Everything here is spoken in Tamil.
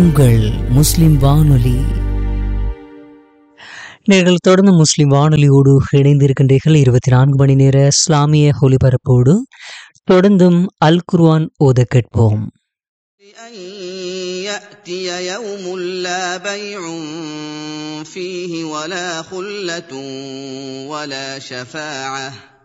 உங்கள் முஸ்லிம் வானொலி. நீங்கள் தொடர்ந்து முஸ்லிம் வானொலியோடு இணைந்திருக்கின்றீர்கள். 24 மணி நேர இஸ்லாமிய ஒலிபரப்போடு தொடர்ந்தும் அல் குர்ஆன் ஓத கேட்போம். أن يأتي يوم لا بيع فيه ولا خلة ولا شفاعة